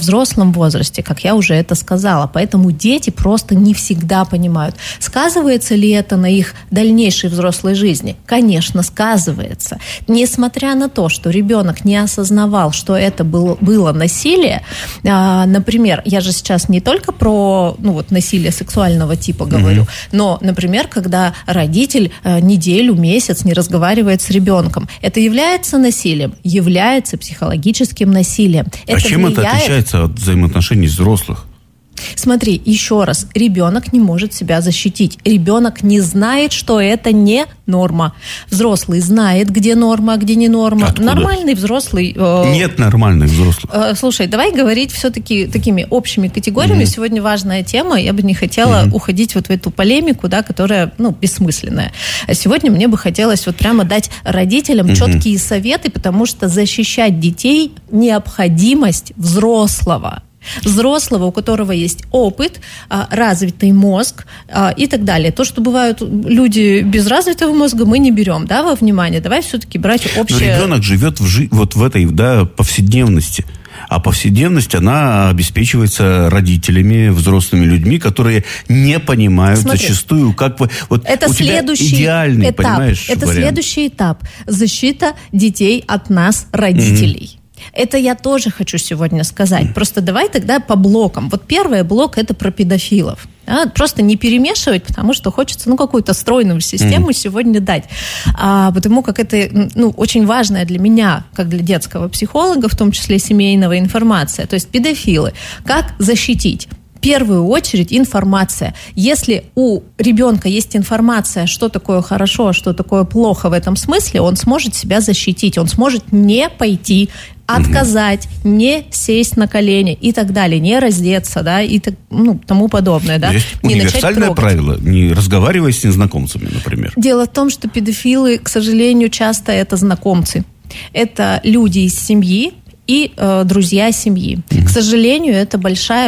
взрослом возрасте, как я уже это сказала. Поэтому дети просто не всегда понимают. Сказывается ли это на их дальнейшей взрослой жизни? Конечно, сказывается. Несмотря на то, что ребенок не осознавал, что это было насилие, например, я же сейчас не только про насилие сексуального типа говорю, но, например, когда родитель неделю, месяц не разговаривает с ребенком, это является насилием? Является психологическим насилием. Чем это отличается от взаимоотношений взрослых? Смотри, еще раз, ребенок не может себя защитить. Ребенок не знает, что это не норма. Взрослый знает, где норма, а где не норма. Откуда? Нормальный взрослый... Нет нормальных взрослых. Слушай, давай говорить все-таки такими общими категориями. Сегодня важная тема. Я бы не хотела уходить вот в эту полемику, да, которая, бессмысленная. Сегодня мне бы хотелось вот прямо дать родителям четкие советы, потому что защищать детей – необходимость взрослого. Взрослого, у которого есть опыт, развитый мозг и так далее. То, что бывают люди без развитого мозга, мы не берем, да, во внимание. Давай все-таки брать общее... Но ребенок живет вот в этой, повседневности. А повседневность, она обеспечивается родителями, взрослыми людьми, которые не понимают зачастую, как бы... Вот это у следующий тебя идеальный, этап. понимаешь, это вариант. Следующий этап. Защита детей от нас, родителей. Это я тоже хочу сегодня сказать. Просто давай тогда по блокам. Вот первый блок – это про педофилов. Да? Просто не перемешивать, потому что хочется какую-то стройную систему сегодня дать. Потому как это очень важная для меня, как для детского психолога, в том числе семейного, информация. То есть педофилы. Как защитить? В первую очередь информация. Если у ребенка есть информация, что такое хорошо, что такое плохо в этом смысле, он сможет себя защитить, он сможет не пойти, отказать, не сесть на колени и так далее, не раздеться, да, и тому подобное, да. Есть не универсальное правило, не разговаривай с незнакомцами, например. Дело в том, что педофилы, к сожалению, часто это знакомцы. Это люди из семьи, и друзья семьи. К сожалению, это большая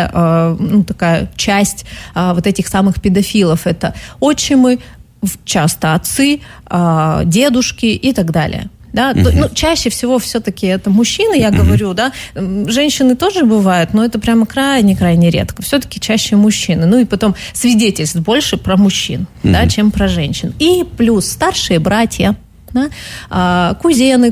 такая часть вот этих самых педофилов. Это отчимы, часто отцы, дедушки и так далее. Да? Чаще всего все-таки это мужчины, я говорю, да, женщины тоже бывают, но это прямо крайне редко. Все-таки чаще мужчины. И потом свидетельств больше про мужчин, да, чем про женщин. И плюс старшие братья, да? Кузины,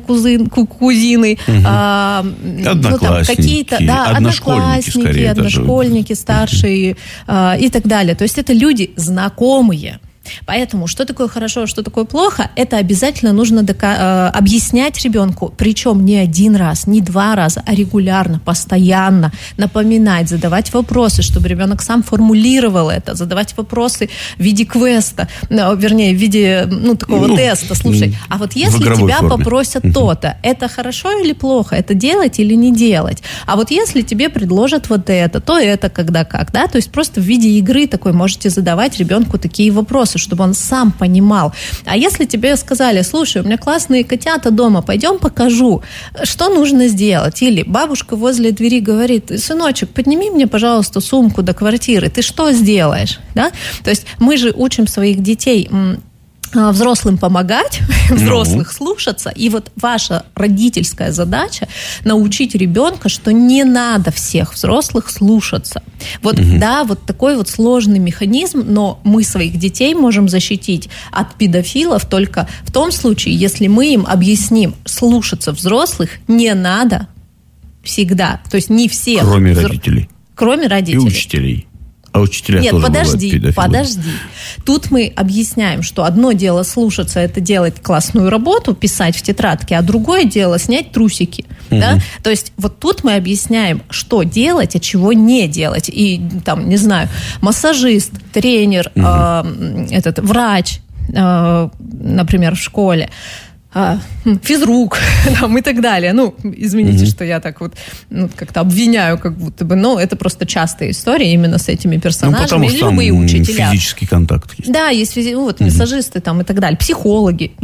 одноклассники, какие-то, одноклассники, старшие и так далее. То есть это люди знакомые. Поэтому, что такое хорошо, что такое плохо, это обязательно нужно объяснять ребенку, причем не один раз, не два раза, а регулярно, постоянно напоминать, задавать вопросы, чтобы ребенок сам формулировал это, задавать вопросы в виде квеста, в виде такого теста. Слушай, а вот если тебя попросят то-то, это хорошо или плохо, это делать или не делать? А вот если тебе предложат вот это, то это когда как, да? То есть просто в виде игры такой можете задавать ребенку такие вопросы, чтобы он сам понимал. А если тебе сказали, слушай, у меня классные котята дома, пойдем покажу, что нужно сделать? Или бабушка возле двери говорит, сыночек, подними мне, пожалуйста, сумку до квартиры, ты что сделаешь? Да? То есть мы же учим своих детей взрослым помогать, взрослых слушаться. И вот ваша родительская задача научить ребенка, что не надо всех взрослых слушаться. Да, вот такой вот сложный механизм, но мы своих детей можем защитить от педофилов только в том случае, если мы им объясним, слушаться взрослых не надо всегда. То есть не всех. Кроме родителей. Кроме родителей. И учителей. А учителя Нет, тоже бывают педофилы. подожди. Тут мы объясняем, что одно дело слушаться, это делать классную работу, писать в тетрадке, а другое дело снять трусики. Да? То есть вот тут мы объясняем, что делать, а чего не делать. И там, не знаю, массажист, тренер, врач, например, в школе, физрук и так далее. Извините, что я так вот как-то обвиняю, как будто бы, но это просто частая история именно с этими персонажами. Потому что любые там учителя. физический контакт есть. Да, есть массажисты и так далее, психологи, да,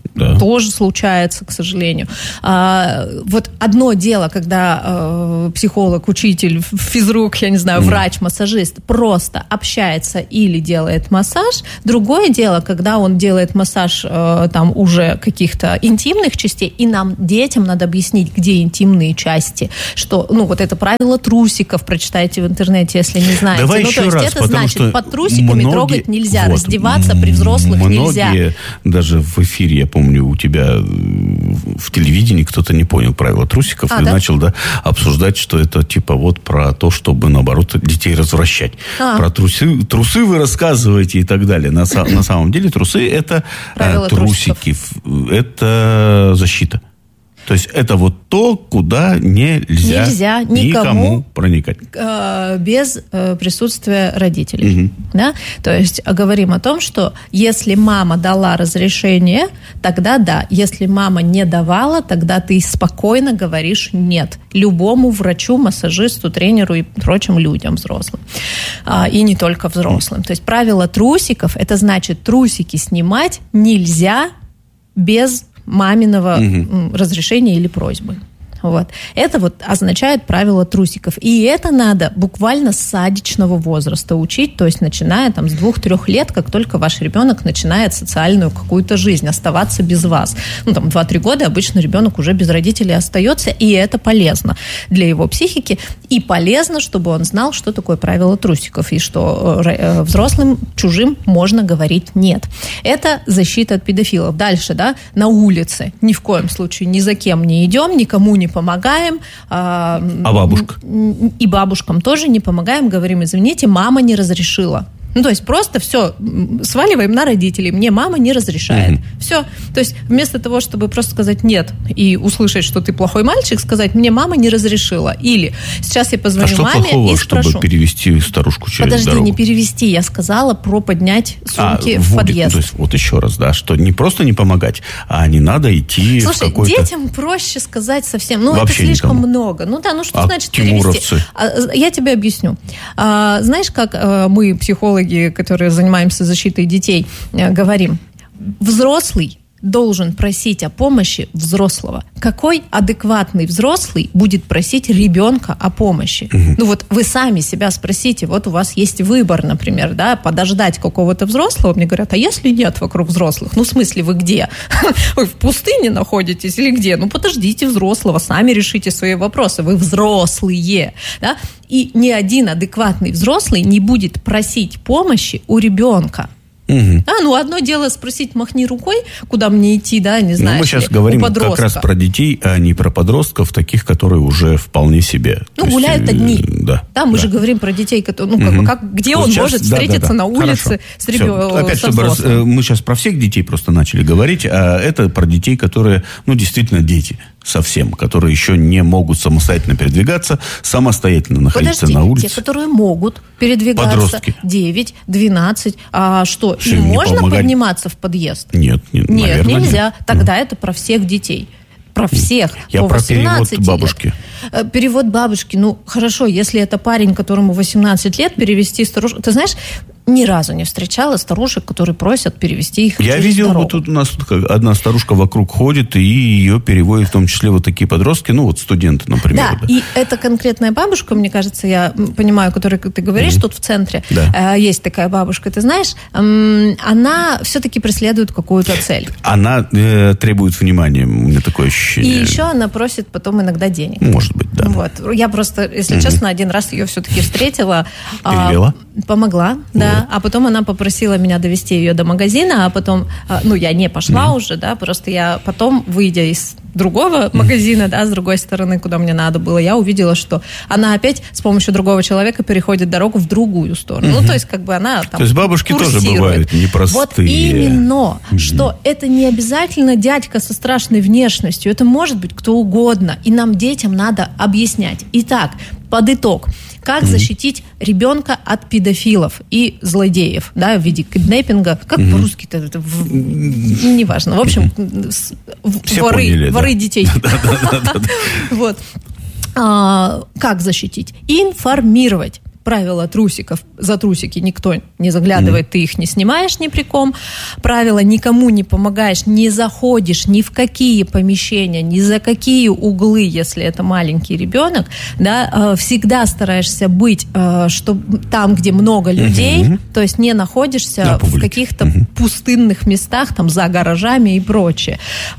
тоже случается, к сожалению. Вот одно дело, когда психолог, учитель, физрук, я не знаю, врач, массажист просто общается или делает массаж. Другое дело, когда он делает массаж там уже каких-то интимных частей, и нам, детям, надо объяснить, где интимные части, что, вот это правило трусиков, прочитайте в интернете, если не знаете. Давай еще раз, это значит, под трусиками трогать нельзя, раздеваться при взрослых нельзя. Многие, даже в эфире, я помню, у тебя в телевидении кто-то не понял правила трусиков и начал обсуждать, что это типа про то, чтобы, наоборот, детей развращать. Про трусы вы рассказываете и так далее. На самом деле трусы – это трусики, это защита. То есть это то, куда нельзя никому проникать. Без присутствия родителей. Да? То есть говорим о том, что если мама дала разрешение, тогда да. Если мама не давала, тогда ты спокойно говоришь нет. Любому врачу, массажисту, тренеру и прочим людям взрослым. И не только взрослым. То есть правило трусиков, это значит, трусики снимать нельзя без маминого разрешения или просьбы. Это означает правило трусиков. И это надо буквально с садичного возраста учить, то есть начиная с 2-3 лет, как только ваш ребенок начинает социальную какую-то жизнь, оставаться без вас. 2-3 года обычно ребенок уже без родителей остается, и это полезно для его психики, и полезно, чтобы он знал, что такое правило трусиков, и что взрослым, чужим можно говорить нет. Это защита от педофилов. Дальше, на улице ни в коем случае ни за кем не идем, никому не помогаем. А бабушка? И бабушкам тоже не помогаем, говорим, извините, мама не разрешила. То есть просто все сваливаем на родителей. Мне мама не разрешает. Все. То есть вместо того, чтобы просто сказать нет и услышать, что ты плохой мальчик, сказать, мне мама не разрешила. Или сейчас я позвоню маме плохого, и спрошу. Чтобы перевести старушку через дорогу? Подожди, не перевести. Я сказала про поднять сумки в подъезд. То есть еще раз, что не просто не помогать, а не надо идти в какой-то... Слушай, детям проще сказать совсем. Вообще это слишком никому. много. Что значит перевести? Я тебе объясню. Знаешь, как мы, психологи, которые занимаемся защитой детей, говорим, взрослый должен просить о помощи взрослого. Какой адекватный взрослый будет просить ребенка о помощи? Вы сами себя спросите, у вас есть выбор, например, подождать какого-то взрослого. Мне говорят, а если нет вокруг взрослых? В смысле, вы где? Вы в пустыне находитесь или где? Подождите взрослого, сами решите свои вопросы. Вы взрослые. Да? И ни один адекватный взрослый не будет просить помощи у ребенка. Одно дело спросить, махни рукой, куда мне идти, не знаю. Мы сейчас говорим как раз про детей, а не про подростков, таких, которые уже вполне себе. Гуляют одни. Мы же говорим про детей, которые, где он может встретиться на улице с ребенком. Опять, мы сейчас про всех детей просто начали говорить, а это про детей, которые, действительно дети. Совсем, которые еще не могут самостоятельно передвигаться, самостоятельно находиться на улице. Те, которые могут передвигаться, подростки. 9, 12, а что, им можно подниматься в подъезд? Нет, наверное, нельзя. Нет. Тогда это про всех детей. Про всех. Я про перевод бабушки. Перевод бабушки. Хорошо, если это парень, которому 18 лет, перевести старушку. Ты знаешь, ни разу не встречала старушек, которые просят перевести их через видел, дорогу. Тут у нас одна старушка вокруг ходит, и ее переводят в том числе такие подростки, студенты, например. Да, и эта конкретная бабушка, мне кажется, я понимаю, о которой ты говоришь, тут в центре, есть такая бабушка, ты знаешь, она все-таки преследует какую-то цель. Она требует внимания, у меня такое ощущение. И еще она просит потом иногда денег. Может быть, да. Я просто, если честно, один раз ее все-таки встретила. Перевела? Помогла, да. А потом она попросила меня довести ее до магазина, а потом, я не пошла уже, просто я потом, выйдя из другого магазина, с другой стороны, куда мне надо было, я увидела, что она опять с помощью другого человека переходит дорогу в другую сторону. То есть, она там То есть, бабушки курсирует. Тоже бывают непростые. Именно, что это не обязательно дядька со страшной внешностью, это может быть кто угодно, и нам, детям, надо объяснять. Итак, под итог. Как защитить ребенка от педофилов и злодеев, в виде киднеппинга, как по-русски-то это, неважно. В общем, воры детей. Как защитить? Информировать. правило трусиков. За трусики никто не заглядывает, ты их не снимаешь ни при ком. Правило никому не помогаешь, не заходишь ни в какие помещения, ни за какие углы, если это маленький ребенок. Да, всегда стараешься быть там, где много людей, то есть не находишься в каких-то пустынных местах, там, за гаражами и прочее.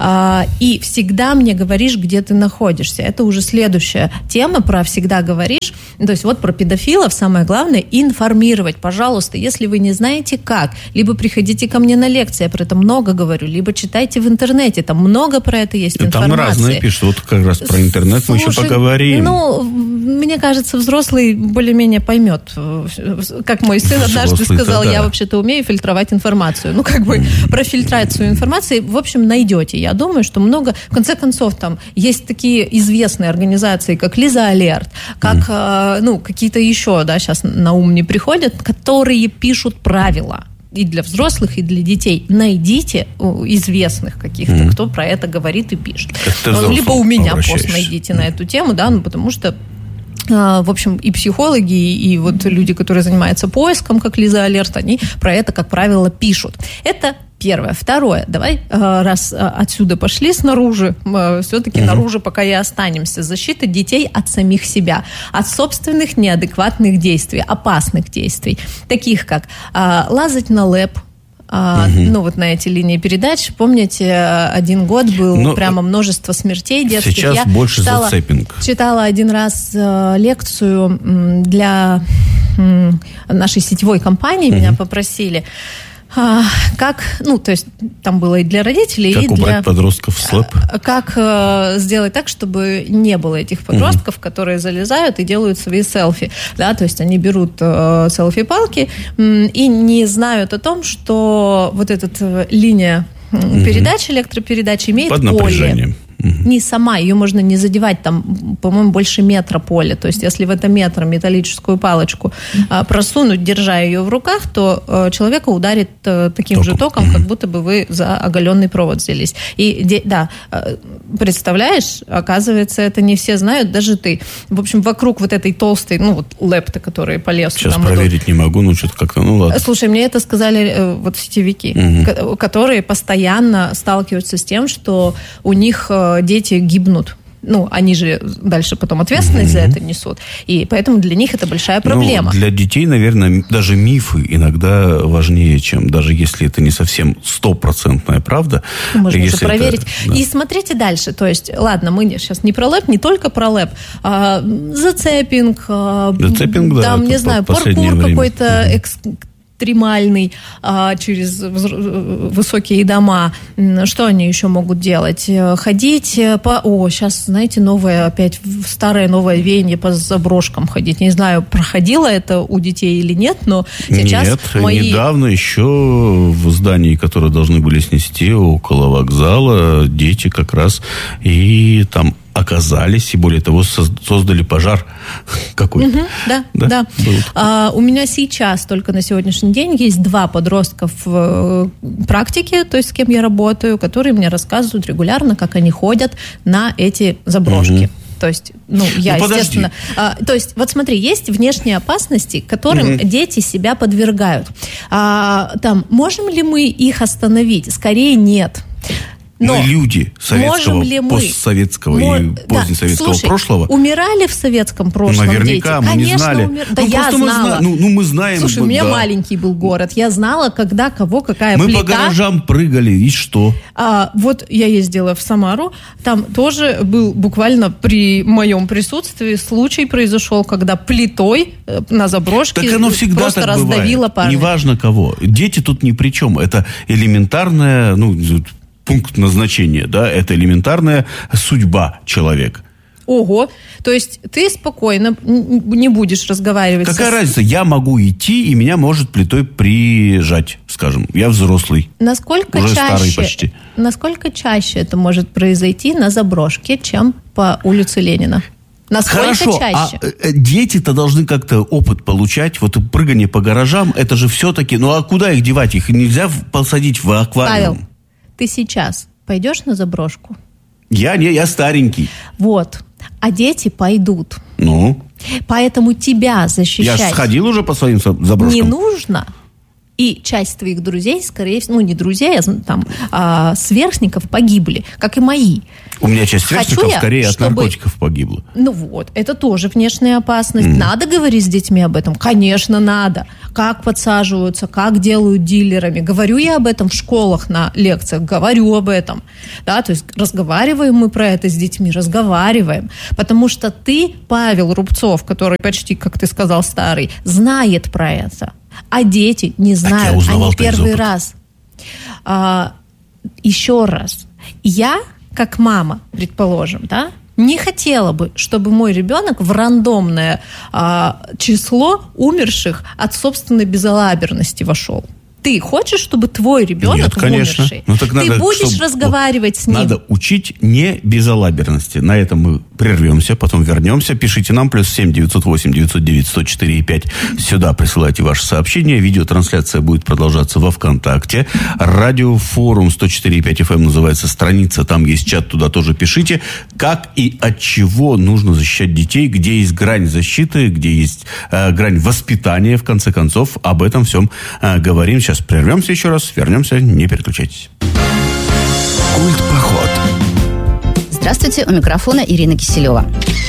И всегда мне говоришь, где ты находишься. Это уже следующая тема про «всегда говоришь». То есть вот про педофилов самое главное – информировать. Пожалуйста, если вы не знаете как, либо приходите ко мне на лекции, я про это много говорю, либо читайте в интернете, там много про это есть информации. Там разные пишут, вот как раз про интернет мы еще поговорим. Ну, мне кажется, взрослый более-менее поймет. Как мой сын однажды сказал, я вообще-то умею фильтровать информацию. Ну, как бы про фильтрацию информации, в общем, найдете. Я думаю, что много, в конце концов, там есть такие известные организации, как Лиза Алерт, как, какие-то еще, да, сейчас на ум не приходят, которые пишут правила. И для взрослых, и для детей. Найдите известных каких-то, кто про это говорит и пишет. Либо у меня пост найдите на эту тему, да, потому что в общем, и психологи, и вот люди, которые занимаются поиском, как Лиза Алерт, они про это, как правило, пишут. Это первое. Второе. Давай, раз отсюда пошли снаружи, все-таки наружу пока и останемся. Защита детей от самих себя, от собственных неадекватных действий, опасных действий, таких как лазать на лэп, вот на эти линии передач. Помните, 1 год был прямо множество смертей детских. Сейчас я больше зацепинг. Читала 1 раз лекцию для нашей сетевой компании, меня попросили. Как, то есть там было и для родителей, как и для... Как убрать подростков в слэп? Как сделать так, чтобы не было этих подростков, которые залезают и делают свои селфи. Да, то есть они берут селфи-палки и не знают о том, что вот эта линия передач, электропередач имеет под напряжением. Не сама, ее можно не задевать, там, по-моему, больше метра поля. То есть, если в это метр металлическую палочку просунуть, держа ее в руках, то человека ударит таким же током, как будто бы вы за оголенный провод взялись. И, представляешь, оказывается, это не все знают, даже ты. В общем, вокруг вот этой толстой, лэпты, которые по лесу. Сейчас проверить не могу, что-то как-то, ладно. Слушай, мне это сказали вот сетевики, которые постоянно сталкиваются с тем, что у них дети гибнут. Они же дальше потом ответственность за это несут. И поэтому для них это большая проблема. Для детей, наверное, даже мифы иногда важнее, чем даже если это не совсем 100% правда. Можно уже проверить. И смотрите дальше. То есть, ладно, мы сейчас не про лэп, не только про лэп. Зацепинг. Зацепинг, да. Там, не знаю, паркур какой-то экстремальный через высокие дома. Что они еще могут делать? Ходить сейчас, знаете, старое новое веяние по заброшкам ходить. Не знаю, проходило это у детей или нет, но сейчас недавно еще в здании, которое должны были снести около вокзала, дети как раз и там оказались, и более того, создали пожар какой-то. Да. У меня сейчас, только на сегодняшний день, есть 2 подростка в практике, то есть с кем я работаю, которые мне рассказывают регулярно, как они ходят на эти заброшки. То есть, естественно... то есть, вот смотри, есть внешние опасности, которым дети себя подвергают. Можем ли мы их остановить? Скорее, нет. Но мы люди советского, постсоветского и позднесоветского прошлого. Умирали в советском прошлом наверняка, дети? Мы не знали. Да я знала. Мы знаем. Слушай, у меня маленький был город. Я знала, когда, кого, какая плита. Мы по гаражам прыгали, и что? Вот я ездила в Самару. Там тоже был буквально при моем присутствии случай произошел, когда плитой на заброшке просто раздавило парня. Неважно кого. Дети тут ни при чем. Это элементарная, пункт назначения, да, это элементарная судьба человека. Ого, то есть ты спокойно не будешь разговаривать. Какая разница? Я могу идти, и меня может плитой прижать, скажем. Я взрослый. Уже старый почти. Насколько чаще это может произойти на заброшке, чем по улице Ленина? Насколько Хорошо, чаще? Дети-то должны как-то опыт получать. Вот прыгание по гаражам, это же все-таки... а куда их девать? Их нельзя посадить в аквариум. Павел, ты сейчас пойдешь на заброшку? Я старенький. Вот. А дети пойдут. Поэтому тебя защищать... Я же сходил уже по своим заброшкам. Не нужно. И часть твоих друзей, скорее всего, не друзей, а сверстников погибли, как и мои. У меня часть сверстников скорее от наркотиков погибла. Это тоже внешняя опасность. Надо говорить с детьми об этом? Конечно, надо. Как подсаживаются, как делают дилерами. Говорю я об этом в школах на лекциях, говорю об этом. Да, то есть разговариваем мы про это с детьми, разговариваем. Потому что ты, Павел Рубцов, который почти, как ты сказал, старый, знает про это. А дети не знают, они первый раз. Еще раз. Я, как мама, предположим, да, не хотела бы, чтобы мой ребенок в рандомное число умерших от собственной безалаберности вошел. Ты хочешь, чтобы твой ребенок умерший? Ты будешь разговаривать с ним? Надо учить не безалаберности. На этом мы прервемся, потом вернемся. Пишите нам +7 908 909 104 5. Сюда присылайте ваши сообщения. Видеотрансляция будет продолжаться во ВКонтакте. Радиофорум 104.5 FM называется страница. Там есть чат, туда тоже пишите. Как и от чего нужно защищать детей, где есть грань защиты, где есть грань воспитания, в конце концов. Об этом всем говорим. Сейчас прервемся еще раз, вернемся, не переключайтесь. Культпоход. Здравствуйте, у микрофона Ирина Киселева.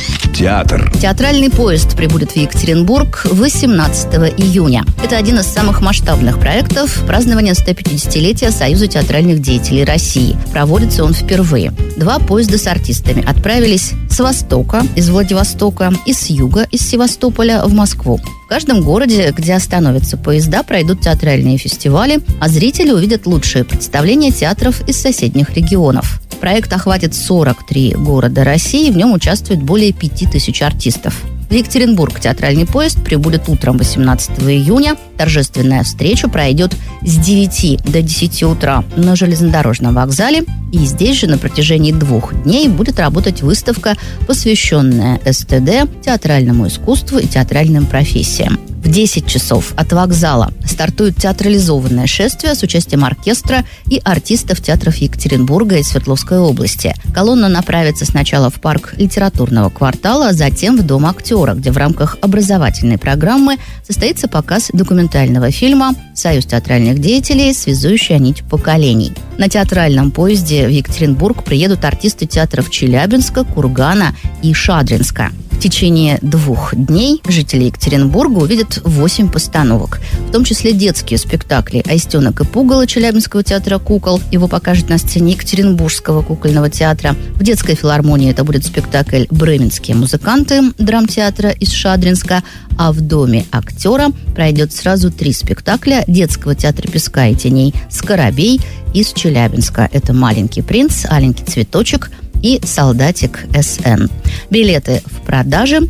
Театр. Театральный поезд прибудет в Екатеринбург 18 июня. Это один из самых масштабных проектов празднования 150-летия Союза театральных деятелей России. Проводится он впервые. 2 поезда с артистами отправились с востока, из Владивостока, и с юга, из Севастополя в Москву. В каждом городе, где остановятся поезда, пройдут театральные фестивали, а зрители увидят лучшие представления театров из соседних регионов. Проект охватит 43 города России, в нем участвует более 5000 артистов. В Екатеринбург театральный поезд прибудет утром 18 июня. Торжественная встреча пройдет с 9 до 10 утра на железнодорожном вокзале. И здесь же на протяжении 2 дней будет работать выставка, посвященная СТД, театральному искусству и театральным профессиям. В 10 часов от вокзала стартует театрализованное шествие с участием оркестра и артистов театров Екатеринбурга и Свердловской области. Колонна направится сначала в парк литературного квартала, а затем в Дом актера, где в рамках образовательной программы состоится показ документального фильма «Союз театральных деятелей. Связующая нить поколений». На театральном поезде в Екатеринбург приедут артисты театров Челябинска, Кургана и Шадринска. В течение 2 дней жители Екатеринбурга увидят 8 постановок, в том числе детские спектакли «Аистенок и пугало» Челябинского театра кукол. Его покажут на сцене Екатеринбургского кукольного театра. В детской филармонии это будет спектакль «Бременские музыканты» драмтеатра из Шадринска. А в Доме актера пройдет сразу 3 спектакля детского театра песка и теней «Скоробей» из Челябинска. Это «Маленький принц», «Аленький цветочек» и «Солдатик СН». Билеты в продаже.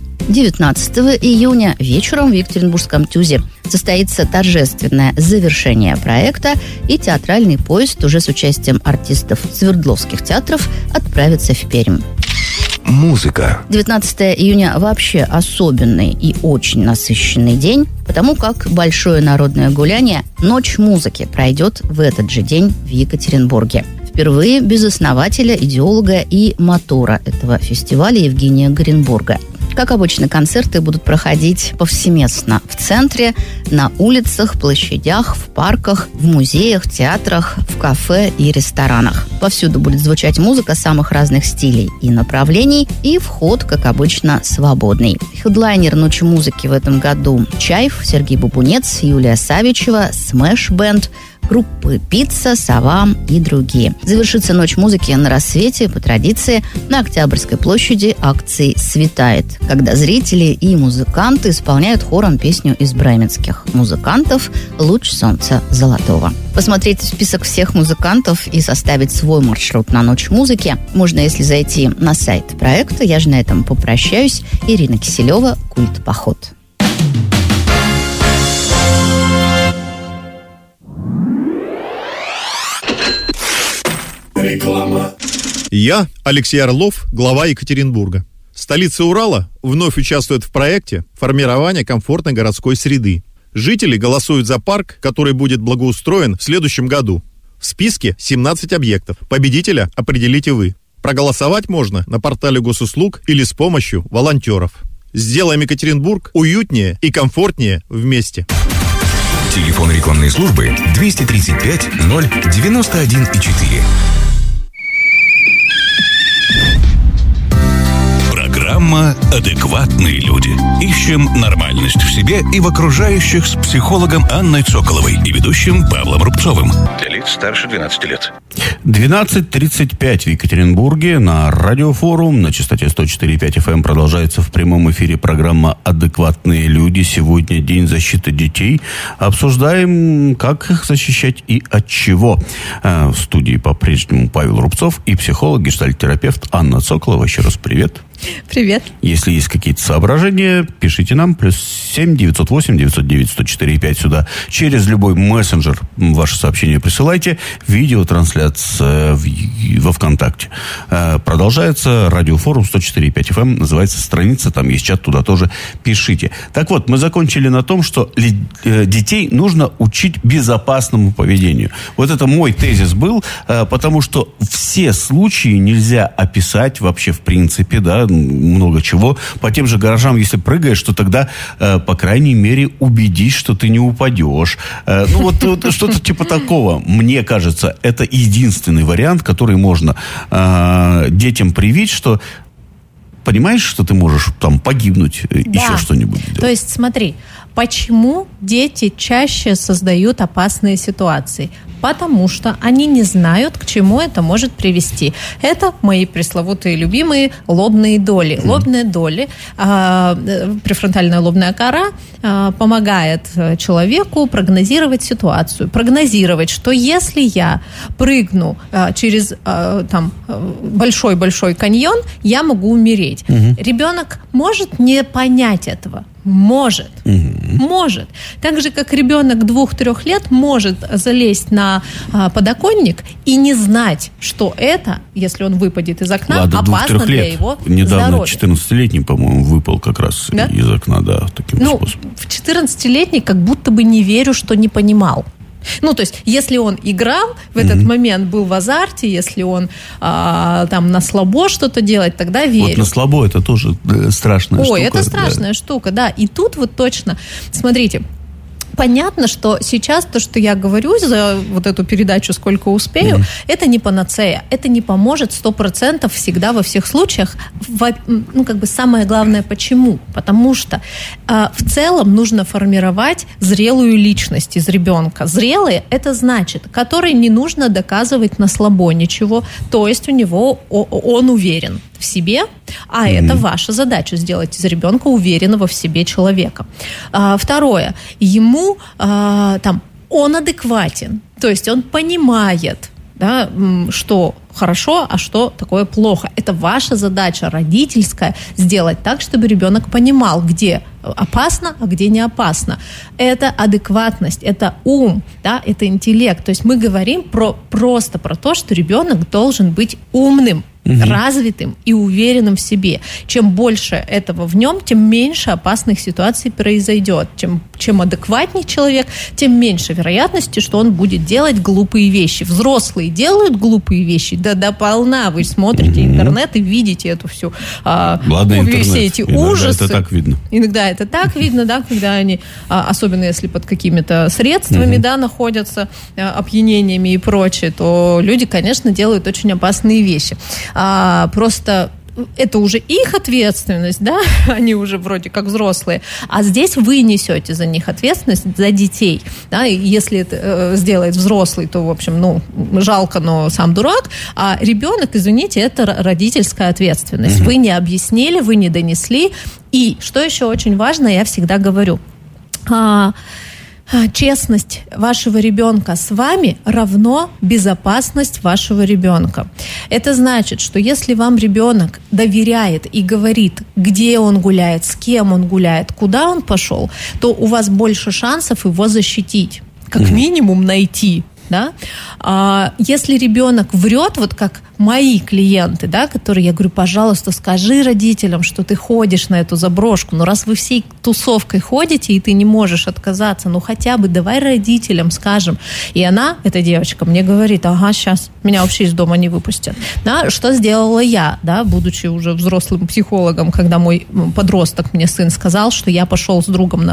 19 июня вечером в Екатеринбургском ТЮЗе состоится торжественное завершение проекта, и театральный поезд уже с участием артистов Свердловских театров отправится в Пермь. Музыка. 19 июня вообще особенный и очень насыщенный день, потому как большое народное гуляние «Ночь музыки» пройдет в этот же день в Екатеринбурге. Впервые без основателя, идеолога и мотора этого фестиваля Евгения Горенбурга. Как обычно, концерты будут проходить повсеместно в центре, на улицах, площадях, в парках, в музеях, театрах, в кафе и ресторанах. Повсюду будет звучать музыка самых разных стилей и направлений, и вход, как обычно, свободный. Хедлайнер «Ночи музыки» в этом году Чайф, Сергей Бубунец, Юлия Савичева, Смэш Бэнд, группы «Пицца», «Сова» и другие. Завершится «Ночь музыки» на рассвете, по традиции, на Октябрьской площади акцией «Светает», когда зрители и музыканты исполняют хором песню из бременских музыкантов «Луч солнца золотого». Посмотреть список всех музыкантов и составить свой маршрут на «Ночь музыки» можно, если зайти на сайт проекта. Я же на этом попрощаюсь. Ирина Киселева, «Культпоход». Реклама. Я, Алексей Орлов, глава Екатеринбурга. Столица Урала вновь участвует в проекте формирования комфортной городской среды. Жители голосуют за парк, который будет благоустроен в следующем году. В списке 17 объектов. Победителя определите вы. Проголосовать можно на портале госуслуг или с помощью волонтеров. Сделаем Екатеринбург уютнее и комфортнее вместе. Телефон рекламной службы 235 091 4. Программа «Адекватные люди». Ищем нормальность в себе и в окружающих с психологом Анной Цоколовой и ведущим Павлом Рубцовым. Для лиц старше 12 лет. 12:35 в Екатеринбурге на Радиофорум на частоте 104.5 FM продолжается в прямом эфире программа «Адекватные люди». Сегодня День защиты детей. Обсуждаем, как их защищать и от чего. В студии по-прежнему Павел Рубцов и психолог, гештальт-терапевт Анна Цоколова. Еще раз привет. Привет. Если есть какие-то соображения, пишите нам. +7 908 909 104 5 сюда. Через любой мессенджер ваше сообщение присылайте. Видеотрансляция во ВКонтакте. Продолжается Радиофорум 104.5 FM. Называется страница. Там есть чат, туда тоже пишите. Так вот, мы закончили на том, что детей нужно учить безопасному поведению. Вот это мой тезис был, потому что все случаи нельзя описать вообще в принципе, да, много чего. По тем же гаражам, если прыгаешь, то тогда, по крайней мере, убедись, что ты не упадешь. Ну, вот что-то типа такого. Мне кажется, это единственный вариант, который можно детям привить, что понимаешь, что ты можешь там погибнуть, да. Еще что-нибудь делать. То есть, смотри, почему дети чаще создают опасные ситуации? Потому что они не знают, к чему это может привести. Это мои пресловутые любимые лобные доли. Лобные доли, префронтальная лобная кора помогает человеку прогнозировать ситуацию. Прогнозировать, что если я прыгну через большой-большой каньон, я могу умереть. Ребенок может не понять этого. Может. Может. Так же, как ребенок 2-3 лет может залезть на подоконник и не знать, что это, если он выпадет из окна, опасно для его недавно здоровья. 14-летний, по-моему, выпал как раз из окна, да, таким способом. В 14-летний как будто бы не верю, что не понимал. Ну, то есть, если он играл, в этот момент был в азарте, если он там на слабо что-то делает, тогда верю. Вот на слабо это тоже страшная штука. Ой, это страшная штука, да. И тут вот точно, смотрите, понятно, что сейчас то, что я говорю за вот эту передачу «Сколько успею», это не панацея, это не поможет 100% всегда во всех случаях. Самое главное, почему? Потому что в целом нужно формировать зрелую личность из ребенка. Зрелый – это значит, который не нужно доказывать на слабо ничего, то есть у него он уверен в себе, а это ваша задача – сделать из ребенка уверенного в себе человека. Второе, ему он адекватен, то есть он понимает, да, что хорошо, а что такое плохо. Это ваша задача родительская – сделать так, чтобы ребенок понимал, где опасно, а где не опасно. Это адекватность, это ум, да, это интеллект. То есть мы говорим просто про то, что ребенок должен быть умным, развитым и уверенным в себе. Чем больше этого в нем, тем меньше опасных ситуаций произойдет. Чем адекватнее человек, тем меньше вероятности, что он будет делать глупые вещи. Взрослые делают глупые вещи, да полна. Вы смотрите интернет и видите эту всю все эти ужасы. Иногда это так видно. Иногда это так видно, да, когда они, особенно если под какими-то средствами, да, находятся, опьянениями и прочее, то люди, конечно, делают очень опасные вещи. Просто это уже их ответственность, да, они уже вроде как взрослые, а здесь вы несете за них ответственность, за детей, да, и если это сделает взрослый, то, в общем, жалко, но сам дурак, а ребенок, извините, это родительская ответственность. Вы не объяснили, вы не донесли, и, что еще очень важно, я всегда говорю, честность вашего ребенка с вами равно безопасность вашего ребенка. Это значит, что если вам ребенок доверяет и говорит, где он гуляет, с кем он гуляет, куда он пошел, то у вас больше шансов его защитить. Как минимум найти, Да? Если ребенок врет, вот как мои клиенты, да, которые, я говорю, пожалуйста, скажи родителям, что ты ходишь на эту заброшку, но раз вы всей тусовкой ходите, и ты не можешь отказаться, ну хотя бы давай родителям скажем. И она, эта девочка, мне говорит, ага, сейчас меня вообще из дома не выпустят. Да, что сделала я, да, будучи уже взрослым психологом, когда мой подросток, мне сын, сказал, что я пошел с другом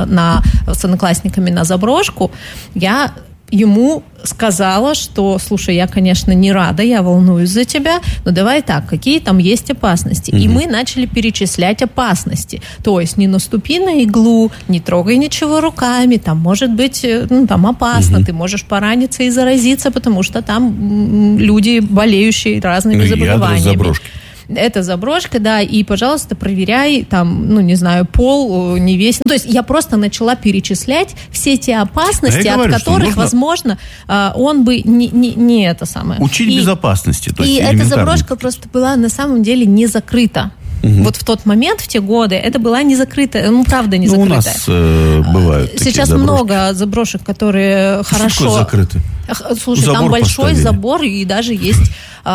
с одноклассниками на заброшку, я ему сказала, что, слушай, я, конечно, не рада, я волнуюсь за тебя, но давай так, какие там есть опасности. И мы начали перечислять опасности. То есть не наступи на иглу, не трогай ничего руками, там может быть, там опасно, ты можешь пораниться и заразиться, потому что там люди, болеющие разными заболеваниями. Это заброшка, да, и, пожалуйста, проверяй, там, ну, не знаю, пол не весь. То есть я просто начала перечислять все те опасности, от которых, возможно, он бы не это самое. Учить безопасности. То есть и эта заброшка просто была на самом деле не закрыта. Вот в тот момент, в те годы, это была не закрытая, ну, правда, не закрытая. У нас бывают такие сейчас заброшки. Много заброшек, которые хорошо... закрыты? Слушай, забор там большой поставили. Забор, и даже есть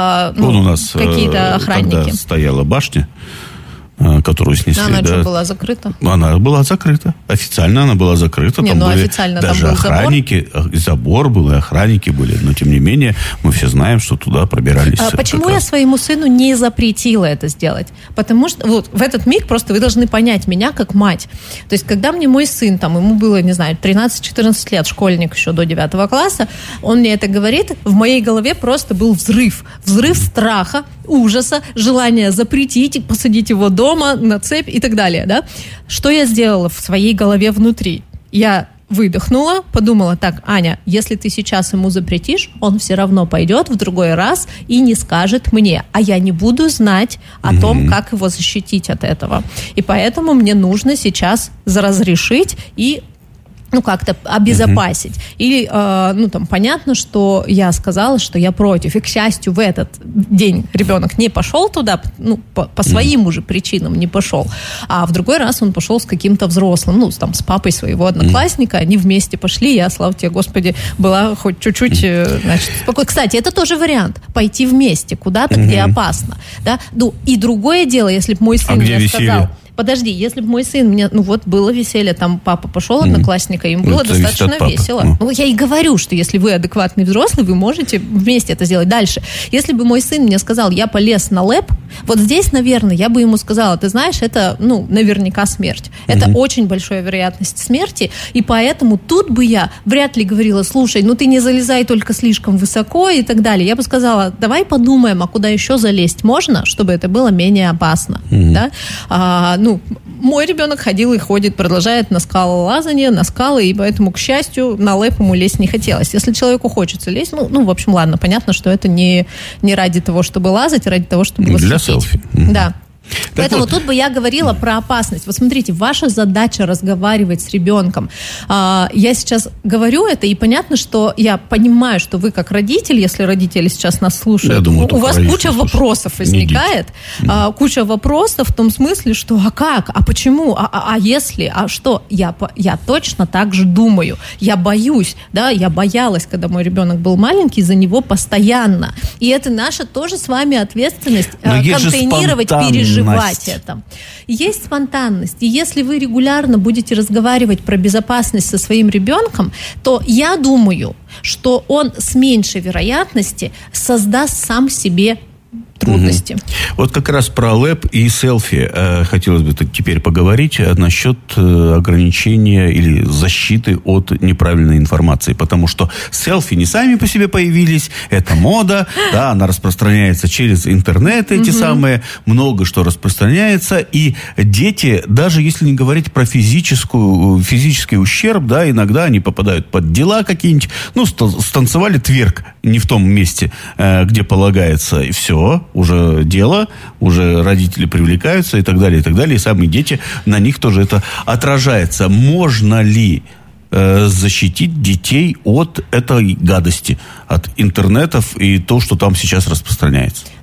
у нас, какие-то охранники. Когда стояла башня, которую снесли. Она что, была закрыта? Она была закрыта. Официально она была закрыта. Не, там были официально даже там был охранники, забор был, и охранники были. Но, тем не менее, мы все знаем, что туда пробирались. Почему я своему сыну не запретила это сделать? Потому что вот в этот миг просто вы должны понять меня как мать. То есть, когда мне мой сын, там, ему было, не знаю, 13-14 лет, школьник еще до 9 класса, он мне это говорит, в моей голове просто был взрыв. Взрыв страха, ужаса, желания запретить, посадить его дома на цепь и так далее, да? Что я сделала в своей голове внутри? Я выдохнула, подумала, так, Аня, если ты сейчас ему запретишь, он все равно пойдет в другой раз и не скажет мне, а я не буду знать о том, как его защитить от этого. И поэтому мне нужно сейчас разрешить и как-то обезопасить. Или, понятно, что я сказала, что я против. И, к счастью, в этот день ребенок не пошел туда, по своим уже причинам не пошел. А в другой раз он пошел с каким-то взрослым, с папой своего одноклассника. Они вместе пошли. Я, слава тебе, Господи, была хоть чуть-чуть, спокойна. Кстати, это тоже вариант. Пойти вместе куда-то, где опасно. Да? И другое дело, если бы мой сын мне сказал... Подожди, если бы мой сын мне... было веселье, там папа пошел, одноклассника, им было достаточно весело. Я и говорю, что если вы адекватный взрослый, вы можете вместе это сделать. Дальше. Если бы мой сын мне сказал, я полез на лэп, вот здесь, наверное, я бы ему сказала, ты знаешь, это, наверняка смерть. Это очень большая вероятность смерти, и поэтому тут бы я вряд ли говорила, слушай, ты не залезай только слишком высоко и так далее. Я бы сказала, давай подумаем, а куда еще залезть можно, чтобы это было менее опасно. Да? Мой ребенок ходил и ходит, продолжает на скалолазание, на скалы, и поэтому, к счастью, на лэп ему лезть не хотелось. Если человеку хочется лезть, в общем, ладно, понятно, что это не ради того, чтобы лазать, а ради того, чтобы восхитить. Для селфи. Да. Поэтому тут бы я говорила про опасность. Вот смотрите, ваша задача разговаривать с ребенком. Я сейчас говорю это, и понятно, что я понимаю, что вы как родитель, если родители сейчас нас слушают, у вас куча вопросов возникает. Куча вопросов в том смысле, что а как, а почему, а если, а что? Я точно так же думаю. Я боюсь, да, я боялась, когда мой ребенок был маленький, за него постоянно. И это наша тоже с вами ответственность контейнировать, переживать это. Есть спонтанность. И если вы регулярно будете разговаривать про безопасность со своим ребенком, то я думаю, что он с меньшей вероятностью создаст сам себе трудности. Вот как раз про лэп и селфи хотелось бы теперь поговорить насчет ограничения или защиты от неправильной информации, потому что селфи не сами по себе появились, это мода, да, она распространяется через интернет, эти самые, много что распространяется, и дети, даже если не говорить про физический ущерб, да, иногда они попадают под дела какие-нибудь, станцевали тверк не в том месте, где полагается, и все, уже дело, уже родители привлекаются и так далее, и сами дети, на них тоже это отражается. Можно ли защитить детей от этой гадости, от интернетов и то, что там сейчас распространяется?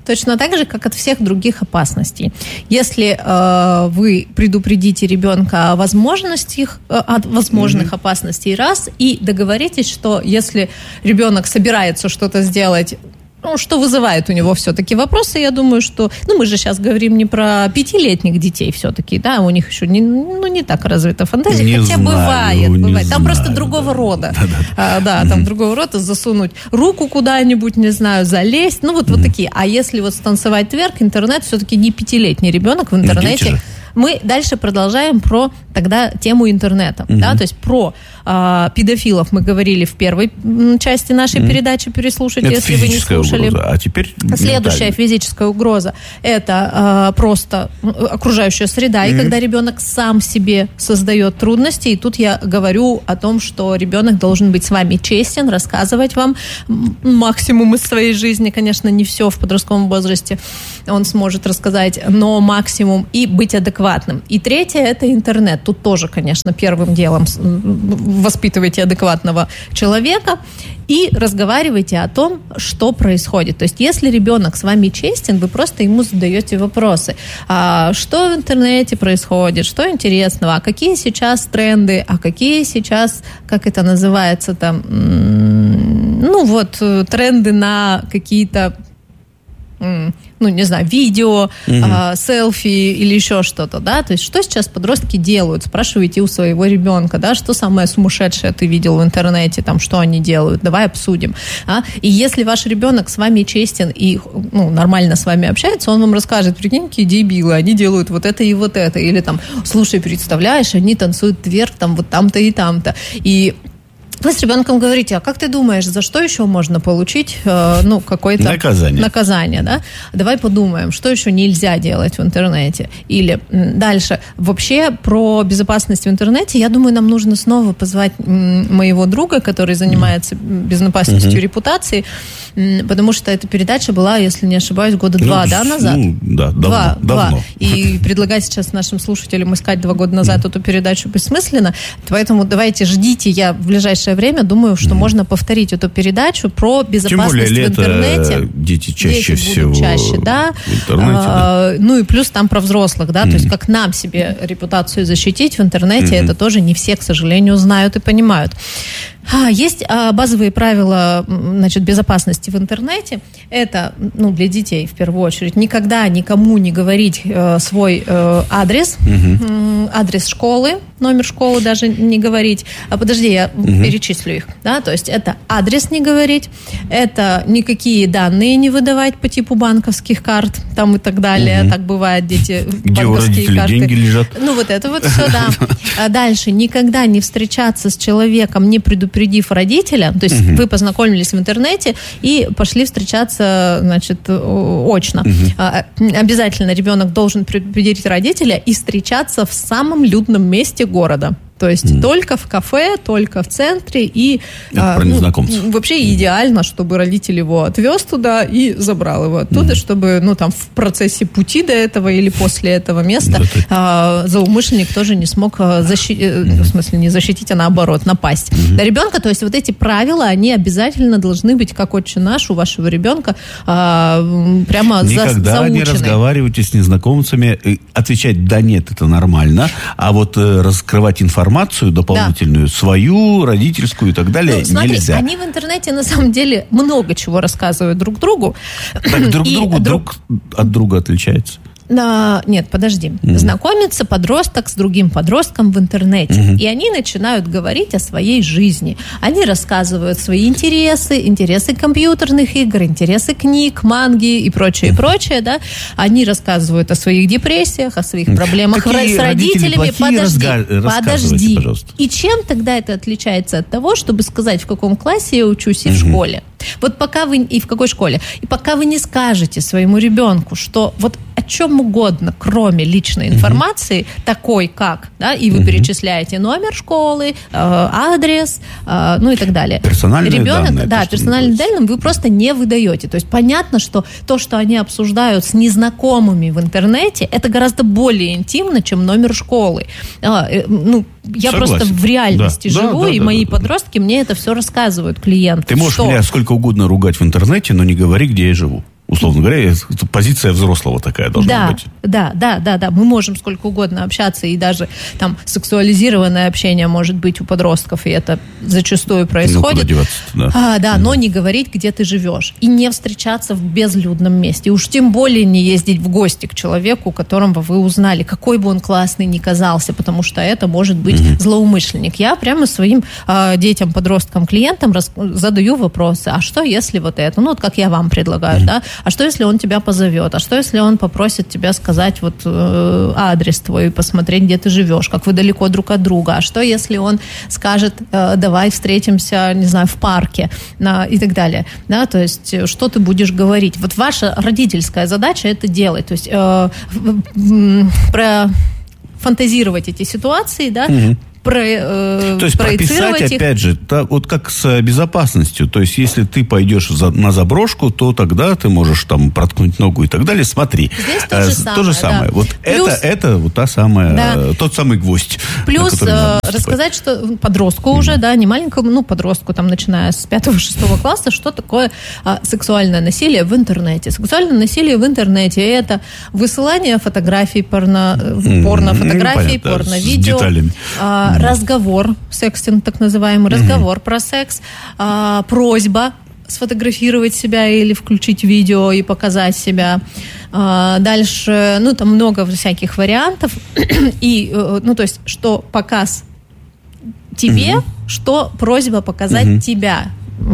точно так же, как от всех других опасностей. Если вы предупредите ребенка о от возможных опасностей и договоритесь, что если ребенок собирается что-то сделать, что вызывает у него все-таки вопросы, я думаю, что... мы же сейчас говорим не про 5-летних детей все-таки, да, у них еще не так развита фантазия, бывает. Там просто другого рода. Там другого рода, засунуть руку куда-нибудь, не знаю, залезть, вот такие. А если станцевать тверк, интернет все-таки не 5-летний ребенок в интернете... Мы дальше продолжаем про тогда тему интернета. Да? То есть про педофилов мы говорили в первой части нашей передачи, переслушайте, это если вы не слушали. Угроза. А теперь следующая физическая угроза – это просто окружающая среда, и когда ребенок сам себе создает трудности, и тут я говорю о том, что ребенок должен быть с вами честен, рассказывать вам максимум из своей жизни, конечно, не все в подростковом возрасте он сможет рассказать, но максимум, и быть адекватным. И третье – это интернет. Тут тоже, конечно, первым делом воспитывайте адекватного человека и разговаривайте о том, что происходит. То есть, если ребенок с вами честен, вы просто ему задаете вопросы. Что в интернете происходит, что интересного, а какие сейчас тренды, а какие сейчас, как это называется, там, тренды на какие-то... не знаю, видео, селфи или еще что-то, да, то есть что сейчас подростки делают, спрашивайте у своего ребенка, да, что самое сумасшедшее ты видел в интернете, там, что они делают, давай обсудим, и если ваш ребенок с вами честен и, нормально с вами общается, он вам расскажет, прикинь, какие дебилы, они делают вот это и вот это, или там, слушай, представляешь, они танцуют вверх, там, вот там-то и там-то, и вы с ребенком говорите, а как ты думаешь, за что еще можно получить какое-то наказание, да? Давай подумаем, что еще нельзя делать в интернете. Или дальше. Вообще про безопасность в интернете, я думаю, нам нужно снова позвать моего друга, который занимается безопасностью репутации, потому что эта передача была, если не ошибаюсь, года 2 назад. Давно. И предлагать сейчас нашим слушателям искать 2 года назад эту передачу бессмысленно. Поэтому давайте ждите, я в ближайшее время думаю, что можно повторить эту передачу про безопасность в интернете. Дети чаще всего чаще, да. В интернете. И плюс там про взрослых, да, то есть как нам себе репутацию защитить в интернете, это тоже не все, к сожалению, знают и понимают. Есть базовые правила, безопасности в интернете. Это, для детей в первую очередь, никогда никому не говорить свой адрес, адрес школы, номер школы даже не говорить. Подожди, я перечислю их. Да? То есть это адрес не говорить, это никакие данные не выдавать по типу банковских карт там и так далее. Так бывает, дети где банковские у карты. Деньги лежат. Это вот все, да. Дальше никогда не встречаться с человеком, не предупредив родителя. То есть вы познакомились в интернете и пошли встречаться, очно. Обязательно ребенок должен предупредить родителя и встречаться в самом людном месте города. То есть только в кафе, только в центре. И вообще идеально, чтобы родитель его отвез туда и забрал его оттуда, чтобы в процессе пути до этого или после этого места злоумышленник тоже не смог в смысле не защитить, а наоборот, напасть на ребенка. То есть вот эти правила, они обязательно должны быть, как «Отче наш» у вашего ребенка, прямо никогда заучены. Не разговаривайте с незнакомцами, отвечать «да, нет» — это нормально, а вот раскрывать информацию дополнительную, свою, родительскую и так далее, смотри, нельзя. Они в интернете на самом деле много чего рассказывают друг другу. Так друг от друга отличается. Нет, подожди. Знакомится подросток с другим подростком в интернете. И они начинают говорить о своей жизни. Они рассказывают свои интересы компьютерных игр, интересы книг, манги и прочее, да. Они рассказывают о своих депрессиях, о своих проблемах с родителями. Подожди. И чем тогда это отличается от того, чтобы сказать, в каком классе я учусь и в школе? Вот пока вы, и в какой школе, и пока вы не скажете своему ребенку, что вот о чем угодно, кроме личной информации, такой как, да, и вы перечисляете номер школы, адрес, и так далее. Персональные данные. Да, персональные данные вы просто не выдаете. То есть понятно, что то, что они обсуждают с незнакомыми в интернете, это гораздо более интимно, чем номер школы. Я просто в реальности живу, и мои подростки мне это все рассказывают, клиенты. Ты можешь меня сколько угодно ругать в интернете, но не говори, где я живу. условно говоря, позиция взрослого такая должна быть. Да. Мы можем сколько угодно общаться, и даже там сексуализированное общение может быть у подростков, и это зачастую происходит. Ну, куда деваться, но не говорить, где ты живешь. И не встречаться в безлюдном месте. И уж тем более не ездить в гости к человеку, которого вы узнали, какой бы он классный ни казался, потому что это может быть злоумышленник. Я прямо своим детям, подросткам, клиентам задаю вопросы. А что, если вот это? Ну, вот как я вам предлагаю, да? А что, если он тебя позовет? А что, если он попросит тебя сказать вот адрес твой, посмотреть, где ты живешь, как вы далеко друг от друга? А что, если он скажет, давай встретимся, не знаю, в парке, и так далее? Да, то есть, что ты будешь говорить? Вот ваша родительская задача это делать. То есть, профантазировать эти ситуации, да, то есть прописать, опять же, вот как с безопасностью. То есть, если ты пойдешь на заброшку, то тогда ты можешь там проткнуть ногу и так далее. Смотри. Здесь то же самое. Да. Вот плюс, это вот тот самый гвоздь. Плюс рассказать, что подростку уже, да, не маленькому, подростку, там, начиная с 5-6 класса, что такое сексуальное насилие в интернете. Сексуальное насилие в интернете – это высылание фотографий, порнофотографий, порно-видео. С деталями. Разговор, секстинг так называемый, разговор про секс, просьба сфотографировать себя или включить видео и показать себя. Дальше, там много всяких вариантов. И, то есть, что показ тебе, что просьба показать тебя.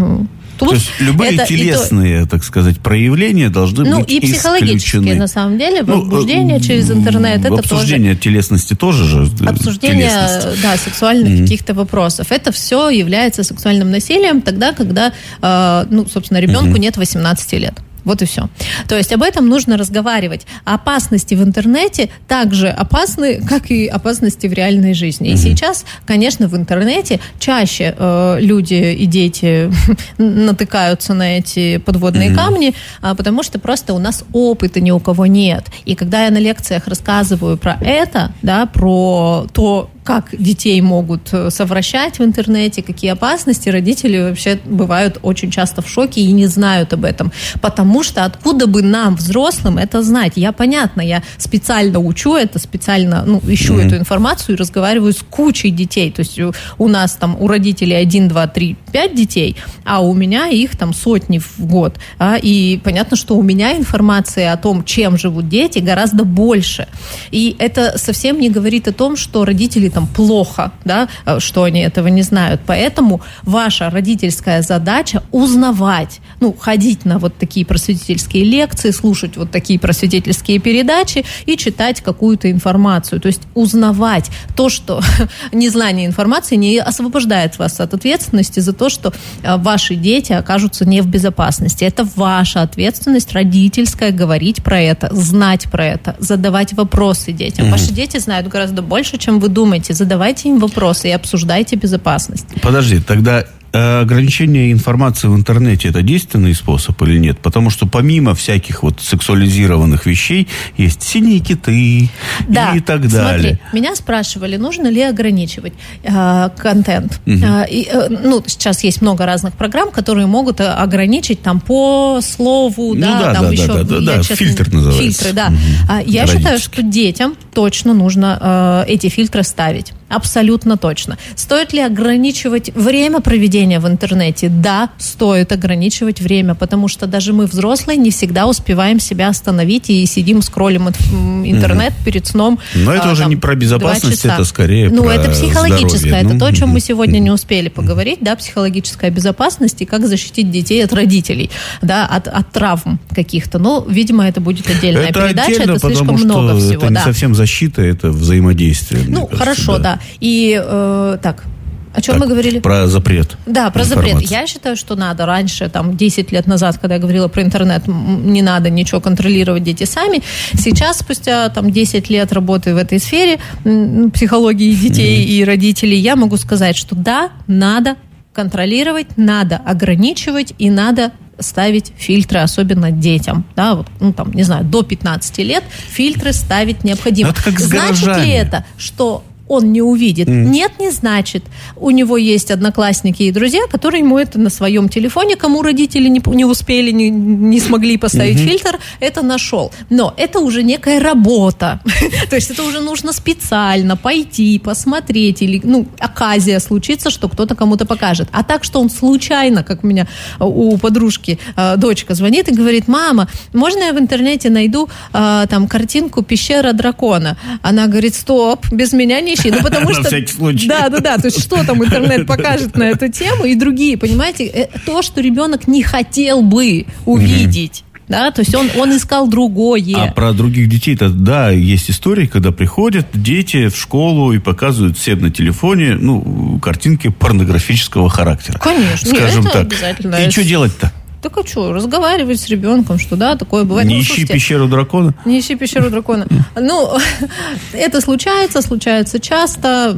То есть любые телесные, так сказать, проявления должны быть исключены. И психологические, на самом деле, возбуждение через интернет, это обсуждение тоже... телесности тоже же обсуждение, сексуальных каких-то вопросов. Это все является сексуальным насилием тогда, когда, собственно, ребенку нет 18 лет. Вот и все. То есть об этом нужно разговаривать. Опасности в интернете также опасны, как и опасности в реальной жизни. И сейчас, конечно, в интернете чаще люди и дети натыкаются на эти подводные камни, потому что просто у нас опыта ни у кого нет. И когда я на лекциях рассказываю про это, да, про то, как детей могут совращать в интернете, какие опасности, родители вообще бывают очень часто в шоке и не знают об этом. Потому что откуда бы нам, взрослым, это знать? Я специально учу это, специально ищу эту информацию и разговариваю с кучей детей. То есть у нас там у родителей 1, 2, 3, 5 детей, а у меня их там сотни в год. И понятно, что у меня информации о том, чем живут дети, гораздо больше. И это совсем не говорит о том, что родители там плохо, да, что они этого не знают. Поэтому ваша родительская задача узнавать, ходить на вот такие просветительские лекции, слушать вот такие просветительские передачи и читать какую-то информацию. То есть узнавать то, что незнание информации не освобождает вас от ответственности за то, что ваши дети окажутся не в безопасности. Это ваша ответственность родительская говорить про это, знать про это, задавать вопросы детям. Ваши дети знают гораздо больше, чем вы думаете. Задавайте им вопросы и обсуждайте безопасность. Подожди, тогда ограничение информации в интернете – это действенный способ или нет? Потому что помимо всяких вот сексуализированных вещей есть синие киты и так далее. Смотри, меня спрашивали, нужно ли ограничивать контент. Сейчас есть много разных программ, которые могут ограничить там по слову, фильтр называется. Фильтры, да. Я считаю, что детям точно нужно эти фильтры ставить. Абсолютно точно. Стоит ли ограничивать время проведения в интернете? Да, стоит ограничивать время, потому что даже мы, взрослые, не всегда успеваем себя остановить и сидим, скроллим интернет перед сном. Но это уже не про безопасность, это скорее про это психологическое, здоровье. Это то, о чем мы сегодня не успели поговорить, да, психологическая безопасность и как защитить детей от родителей, да, от травм каких-то. Но, видимо, это будет отдельная передача, это слишком много всего. Это не совсем защита, это взаимодействие. Хорошо, да. И о чем мы говорили? Про запрет. Да, про запрет. Я считаю, что надо. Раньше, 10 лет назад, когда я говорила про интернет, не надо ничего контролировать, дети сами. Сейчас, спустя 10 лет работы в этой сфере, психологии детей и родителей, я могу сказать, что да, надо контролировать, надо ограничивать и надо ставить фильтры, особенно детям. Да, до 15 лет фильтры ставить необходимо. Это как с Значит ли это, что он не увидит. Нет, не значит. У него есть одноклассники и друзья, которые ему это на своем телефоне, кому родители не успели, не смогли поставить фильтр, это нашел. Но это уже некая работа. То есть это уже нужно специально пойти, посмотреть, или, оказия случится, что кто-то кому-то покажет. А так, что он случайно, как у меня у подружки дочка звонит и говорит: мама, можно я в интернете найду там картинку «Пещера дракона»? Она говорит: стоп, без меня не ищи. Потому что... На всякий случай. Да. То есть что там интернет покажет на эту тему и другие, понимаете? То, что ребенок не хотел бы увидеть. Да, то есть он искал другое. А про других детей-то, да, есть истории, когда приходят дети в школу и показывают всем на телефоне, картинки порнографического характера. Конечно, скажем это так. Обязательно. И что делать-то? Так а что, разговаривать с ребенком, что да, такое бывает. Не ищи пещеру дракона? Не ищи пещеру дракона. Это случается часто.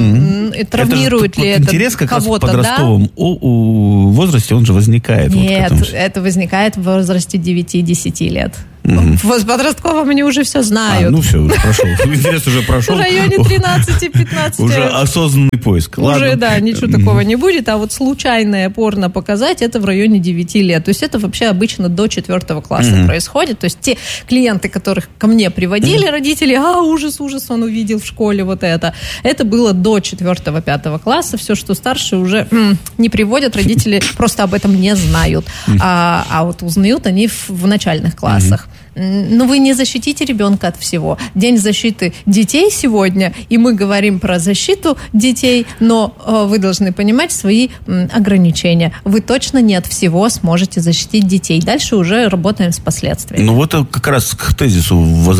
Травмирует ли это интерес как раз в кого-то, подростковом возрасте, он же возникает. Нет, это возникает в возрасте 9-10 лет. В подростковом они уже все знают. Все, уже прошел. Интерес уже прошел. В районе 13-15. Уже осознанный поиск. Уже, да, ничего такого не будет. А вот случайное порно показать, это в районе 9 лет. То есть это вообще обычно до 4 класса происходит. То есть те клиенты, которых ко мне приводили родители, ужас, он увидел в школе вот это. Это было до 4-5 класса. Все, что старше, уже не приводят. Родители просто об этом не знают. А вот узнают они в начальных классах. Но вы не защитите ребенка от всего. День защиты детей сегодня, и мы говорим про защиту детей, но вы должны понимать свои ограничения. Вы точно не от всего сможете защитить детей. Дальше уже работаем с последствиями. Вот как раз к тезису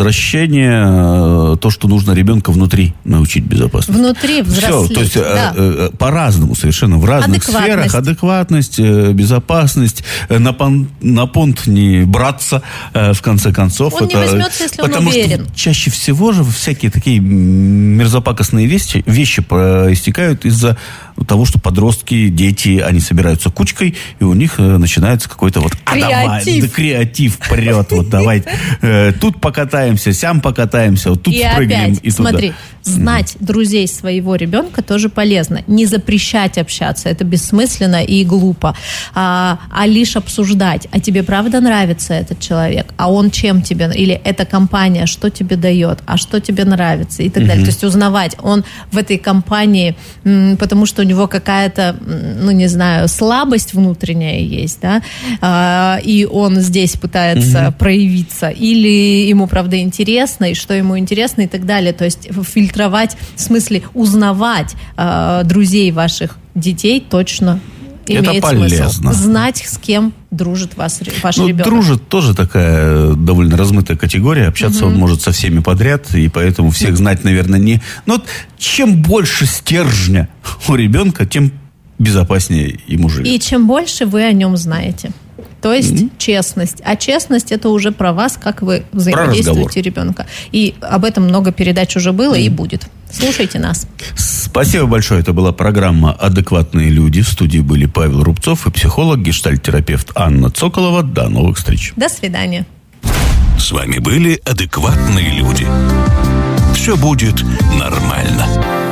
возвращения, то, что нужно ребенка внутри научить безопасности. Внутри взрослеть. Все, то есть по-разному совершенно, в разных сферах. Адекватность, безопасность, на понт не браться, в конце концов. Он не возьмется, если он уверен. Потому что чаще всего же всякие такие мерзопакостные вещи проистекают из-за того, что подростки, дети, они собираются кучкой, и у них начинается какой-то креатив прет. Давай, тут покатаемся, сям покатаемся, тут спрыгнем. И смотри, знать друзей своего ребенка тоже полезно. Не запрещать общаться, это бессмысленно и глупо, а лишь обсуждать. А тебе правда нравится этот человек? А он чем тебе? Или эта компания что тебе дает? А что тебе нравится? И так далее. То есть узнавать, он в этой компании, потому что у него какая-то, слабость внутренняя есть, да, и он здесь пытается проявиться, или ему, правда, интересно, и что ему интересно, и так далее. То есть фильтровать, в смысле узнавать друзей ваших детей точно имеет смысл. Знать, с кем дружит ваш ребенок. Дружит тоже такая довольно размытая категория. Общаться он может со всеми подряд, и поэтому всех знать, наверное, не... Но чем больше стержня у ребенка, тем безопаснее ему жить. И чем больше вы о нем знаете. То есть честность. А честность — это уже про вас, как вы взаимодействуете ребенка. И об этом много передач уже было и будет. Слушайте нас. Спасибо большое. Это была программа «Адекватные люди». В студии были Павел Рубцов и психолог, гештальт-терапевт Анна Цоколова. До новых встреч. До свидания. С вами были «Адекватные люди». Все будет нормально.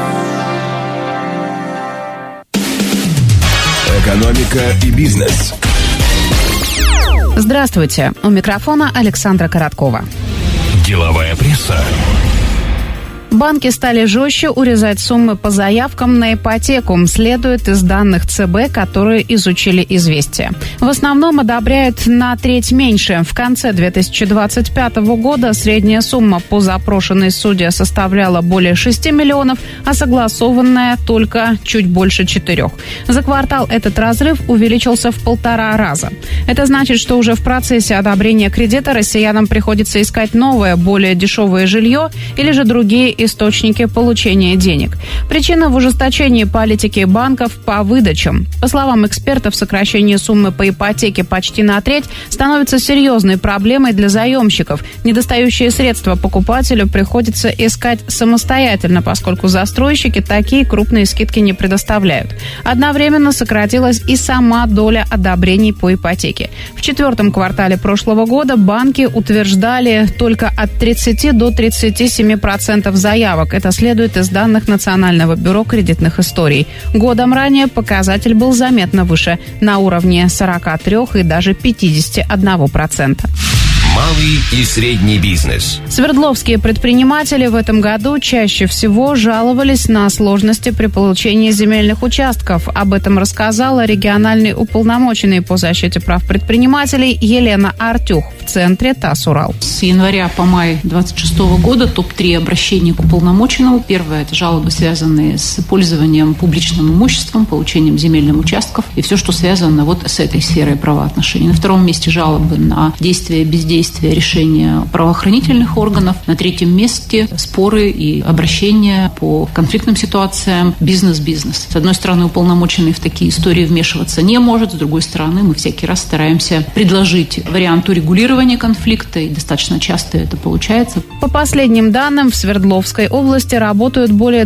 Экономика и бизнес. Здравствуйте. У микрофона Александра Короткова. Деловая пресса. Банки стали жестче урезать суммы по заявкам на ипотеку, следует из данных ЦБ, которые изучили «Известия». В основном одобряют на треть меньше. В конце 2025 года средняя сумма по запрошенной суде составляла более 6 миллионов, а согласованная только чуть больше 4. За квартал этот разрыв увеличился в 1,5 раза. Это значит, что уже в процессе одобрения кредита россиянам приходится искать новое, более дешевое жилье или же другие источники получения денег. Причина в ужесточении политики банков по выдачам. По словам экспертов, сокращение суммы по ипотеке почти на треть становится серьезной проблемой для заемщиков. Недостающие средства покупателю приходится искать самостоятельно, поскольку застройщики такие крупные скидки не предоставляют. Одновременно сократилась и сама доля одобрений по ипотеке. В 4 квартале прошлого года банки утверждали только от 30 до 37% заявок заявок. Это следует из данных Национального бюро кредитных историй. Годом ранее показатель был заметно выше, на уровне 43 и даже 51%. Малый и средний бизнес. Свердловские предприниматели в этом году чаще всего жаловались на сложности при получении земельных участков. Об этом рассказала региональный уполномоченный по защите прав предпринимателей Елена Артюх в центре ТАСС «Урал». С января по май 2026 года топ-3 обращений к уполномоченному. Первое – это жалобы, связанные с пользованием публичным имуществом, получением земельных участков и все, что связано вот с этой сферой правоотношений. На втором месте жалобы на действия, бездействие, решения правоохранительных органов. На третьем месте споры и обращения по конфликтным ситуациям бизнес-бизнес. С одной стороны, уполномоченный в такие истории вмешиваться не может, с другой стороны, мы всякий раз стараемся предложить вариант урегулирования конфликта, и достаточно часто это получается. По последним данным, в Свердловской области работают более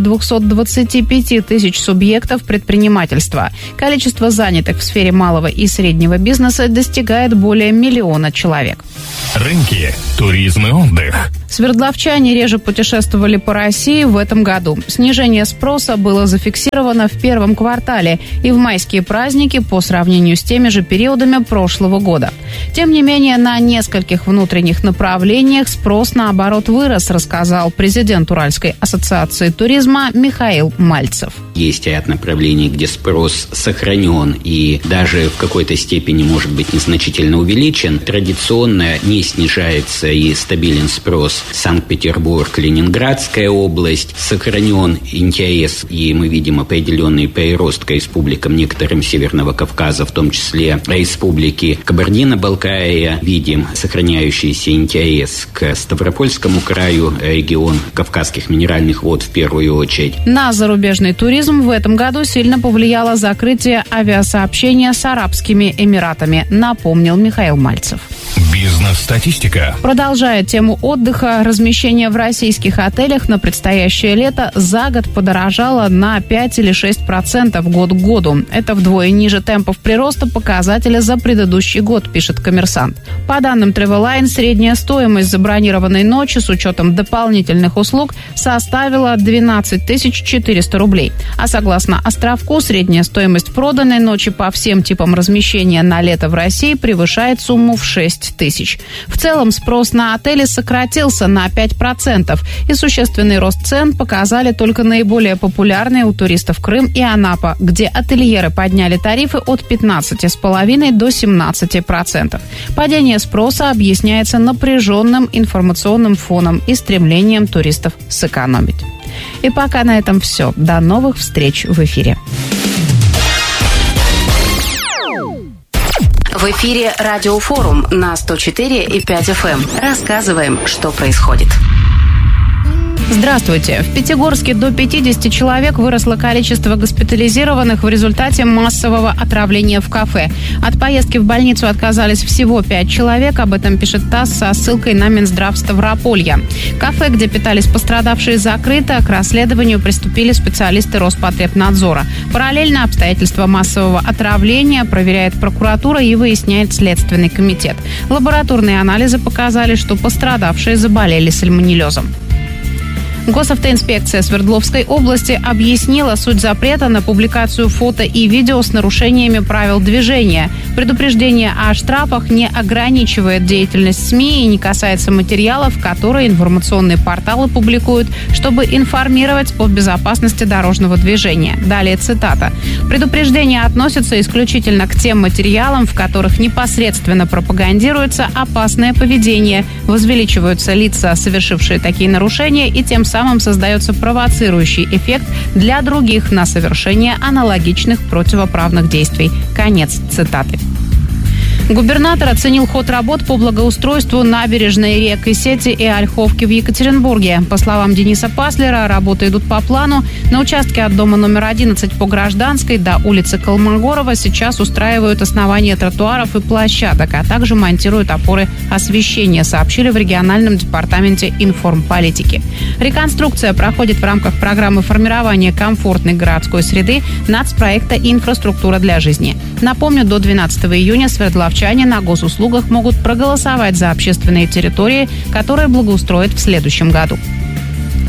225 тысяч субъектов предпринимательства. Количество занятых в сфере малого и среднего бизнеса достигает более 1 миллиона человек. Рынки, туризм и отдых. Свердловчане реже путешествовали по России в этом году. Снижение спроса было зафиксировано в первом квартале и в майские праздники по сравнению с теми же периодами прошлого года. Тем не менее, на нескольких внутренних направлениях спрос, наоборот, вырос, рассказал президент Уральской ассоциации туризма Михаил Мальцев. Есть ряд направлений, где спрос сохранен и даже в какой-то степени, может быть, незначительно увеличен. Традиционно не снижается и стабилен спрос Санкт-Петербург, Ленинградская область. Сохранен интерес, и мы видим определенный прирост к республикам некоторым Северного Кавказа, в том числе республики Кабардино-Балкария. Видим сохраняющийся интерес к Ставропольскому краю, регион Кавказских минеральных вод в первую очередь. На зарубежный туризм в этом году сильно повлияло закрытие авиасообщения с Арабскими Эмиратами, напомнил Михаил Мальцев. Бизнес-статистика. Продолжая тему отдыха, размещение в российских отелях на предстоящее лето за год подорожало на 5 или 6% год к году. Это вдвое ниже темпов прироста показателя за предыдущий год, пишет «Коммерсант». По данным Travelline, средняя стоимость забронированной ночи с учетом дополнительных услуг составила 12 400 рублей. А согласно Островку, средняя стоимость проданной ночи по всем типам размещения на лето в России превышает сумму в 6 тысяч. В целом спрос на отели сократился на 5%, и существенный рост цен показали только наиболее популярные у туристов Крым и Анапа, где ательеры подняли тарифы от 15,5% до 17%. Падение спроса объясняется напряженным информационным фоном и стремлением туристов сэкономить. И пока на этом все. До новых встреч в эфире. В эфире Радиофорум на 104,5 FM. Рассказываем, что происходит. Здравствуйте. В Пятигорске до 50 человек выросло количество госпитализированных в результате массового отравления в кафе. От поездки в больницу отказались всего 5 человек. Об этом пишет ТАСС со ссылкой на Минздрав Ставрополья. Кафе, где питались пострадавшие, закрыто. К расследованию приступили специалисты Роспотребнадзора. Параллельно обстоятельства массового отравления проверяет прокуратура и выясняет Следственный комитет. Лабораторные анализы показали, что пострадавшие заболели сальмонеллезом. Госавтоинспекция Свердловской области объяснила суть запрета на публикацию фото и видео с нарушениями правил движения. Предупреждение о штрафах не ограничивает деятельность СМИ и не касается материалов, которые информационные порталы публикуют, чтобы информировать о безопасности дорожного движения. Далее цитата. Предупреждение относится исключительно к тем материалам, в которых непосредственно пропагандируется опасное поведение, возвеличиваются лица, совершившие такие нарушения, и тем самым создается провоцирующий эффект для других на совершение аналогичных противоправных действий. Конец цитаты. Губернатор оценил ход работ по благоустройству набережной рек Исети и Ольховки в Екатеринбурге. По словам Дениса Паслера, работы идут по плану. На участке от дома номер 11 по Гражданской до улицы Колмогорова сейчас устраивают основание тротуаров и площадок, а также монтируют опоры освещения, сообщили в региональном департаменте информполитики. Реконструкция проходит в рамках программы формирования комфортной городской среды нацпроекта «Инфраструктура для жизни». Напомню, до 12 июня свердловчане на госуслугах могут проголосовать за общественные территории, которые благоустроят в следующем году.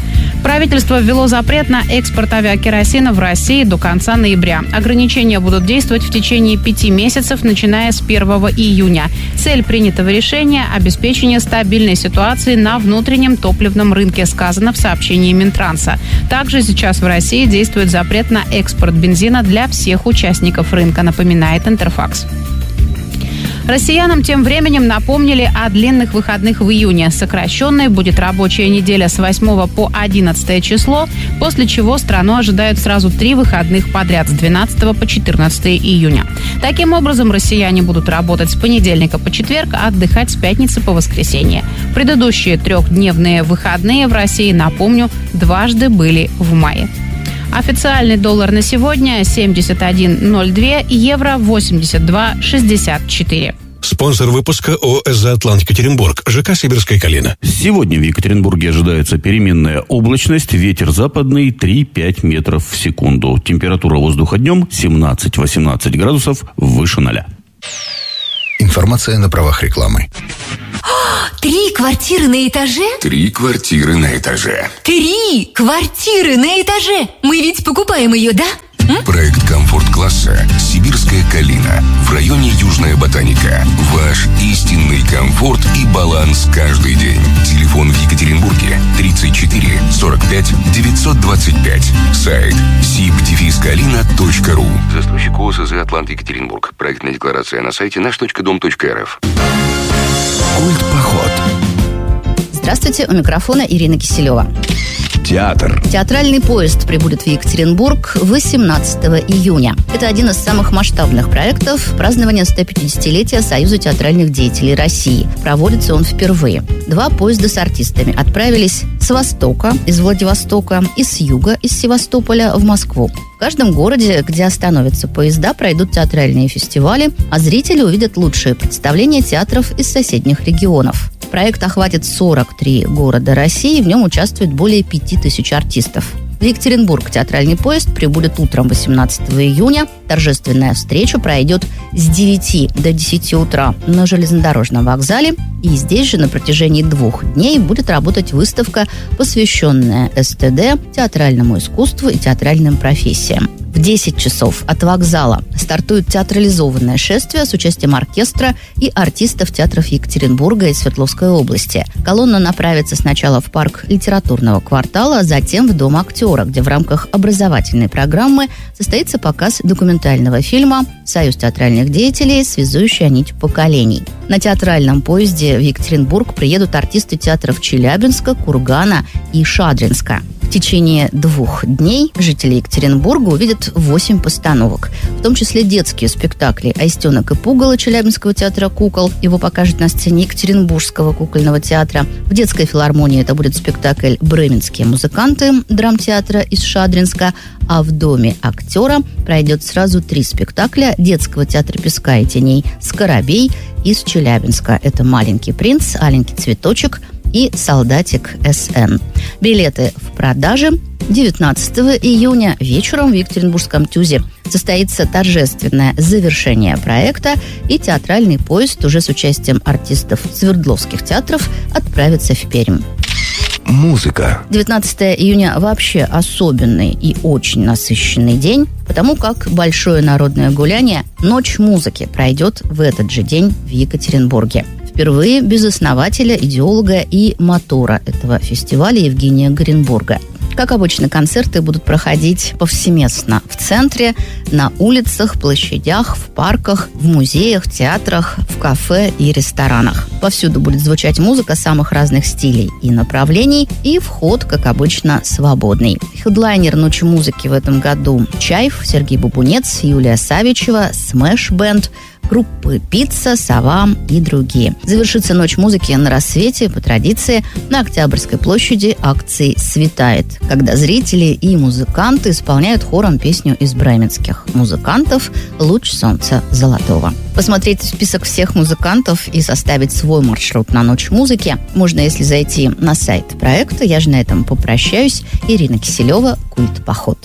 Правительство ввело запрет на экспорт авиакеросина в России до конца ноября. Ограничения будут действовать в течение 5 месяцев, начиная с 1 июня. Цель принятого решения – обеспечение стабильной ситуации на внутреннем топливном рынке, сказано в сообщении Минтранса. Также сейчас в России действует запрет на экспорт бензина для всех участников рынка, напоминает Интерфакс. Россиянам тем временем напомнили о длинных выходных в июне. Сокращенной будет рабочая неделя с 8 по 11 число, после чего страну ожидают сразу 3 выходных подряд с 12 по 14 июня. Таким образом, россияне будут работать с понедельника по четверг, а отдыхать с пятницы по воскресенье. Предыдущие 3-дневные выходные в России, напомню, дважды были в мае. Официальный доллар на сегодня 71.02, евро 82.64. Спонсор выпуска ООО «Атлант Екатеринбург», ЖК «Сибирская калина». Сегодня в Екатеринбурге ожидается переменная облачность, ветер западный 3-5 метров в секунду. Температура воздуха днем 17-18 градусов выше 0. Информация на правах рекламы. 3 квартиры на этаже? 3 квартиры на этаже. 3 квартиры на этаже! Мы ведь покупаем ее, да? Проект комфорт-класса «Сибирская калина» в районе Южная Ботаника. Ваш истинный комфорт и баланс каждый день. Телефон в Екатеринбурге 34 45 925. Сайт sib-kalina.ru. Застройщик ООО «Атлант Екатеринбург». Проектная декларация на сайте наш.дом.рф. Культ-поход. Здравствуйте, у микрофона Ирина Киселева. Театр. Театральный поезд прибудет в Екатеринбург 18 июня. Это один из самых масштабных проектов празднования 150-летия Союза театральных деятелей России. Проводится он впервые. 2 поезда с артистами отправились с востока, из Владивостока, и с юга, из Севастополя в Москву. В каждом городе, где остановятся поезда, пройдут театральные фестивали, а зрители увидят лучшие представления театров из соседних регионов. Проект охватит 43 города России, в нем участвует более 5000 артистов. В Екатеринбург театральный поезд прибудет утром 18 июня. Торжественная встреча пройдет с 9 до 10 утра на железнодорожном вокзале. И здесь же на протяжении 2 дней будет работать выставка, посвященная СТД, театральному искусству и театральным профессиям. В 10 часов от вокзала стартует театрализованное шествие с участием оркестра и артистов театров Екатеринбурга и Свердловской области. Колонна направится сначала в парк литературного квартала, а затем в Дом актера, где в рамках образовательной программы состоится показ документального фильма «Союз театральных деятелей. Связующая нить поколений». На театральном поезде в Екатеринбург приедут артисты театров Челябинска, Кургана и Шадринска. В течение 2 дней жители Екатеринбурга увидят 8 постановок, в том числе детские спектакли «Аистенок и пугало» Челябинского театра кукол. Его покажут на сцене Екатеринбургского кукольного театра. В детской филармонии это будет спектакль «Бременские музыканты» драмтеатра из Шадринска. А в Доме актера пройдет сразу 3 спектакля детского театра песка и теней «Скоробей» из Челябинска. Это «Маленький принц», «Аленький цветочек» и «Солдатик СН». Билеты в продаже. 19 июня вечером в Екатеринбургском ТЮЗе состоится торжественное завершение проекта, и театральный поезд уже с участием артистов Свердловских театров отправится в Пермь. Музыка. 19 июня вообще особенный и очень насыщенный день, потому как большое народное гуляние «Ночь музыки» пройдет в этот же день в Екатеринбурге. Впервые без основателя, идеолога и мотора этого фестиваля Евгения Горенбурга. Как обычно, концерты будут проходить повсеместно в центре, на улицах, площадях, в парках, в музеях, театрах, в кафе и ресторанах. Повсюду будет звучать музыка самых разных стилей и направлений, и вход, как обычно, свободный. Хедлайнер «Ночи музыки» в этом году Чайф, Сергей Бубунец, Юлия Савичева, Смэш Бэнд, группы «Пицца», «Сова» и другие. Завершится «Ночь музыки» на рассвете, по традиции, на Октябрьской площади акцией «Светает», когда зрители и музыканты исполняют хором песню из бременских музыкантов «Луч солнца золотого». Посмотреть список всех музыкантов и составить свой маршрут на «Ночь музыки» можно, если зайти на сайт проекта. Я же на этом попрощаюсь. Ирина Киселева, «Культ-поход».